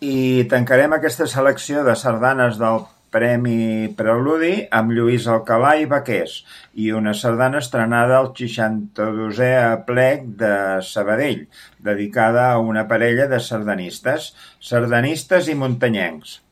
I tancarem aquesta selecció de sardanes del Premi Preludi amb Lluís Alcalà i Baquers i una sardana estrenada al 62è Aplec de Sabadell, dedicada a una parella de sardanistes i muntanyencs.